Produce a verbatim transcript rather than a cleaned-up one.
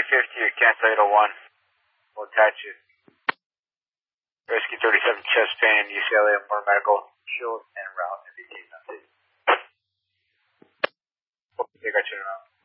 fifty or cancel eight oh one. We'll attach you. Rescue thirty-seven, chest pain, U C L A, more medical, shield, and route. If you need nothing. I got you around.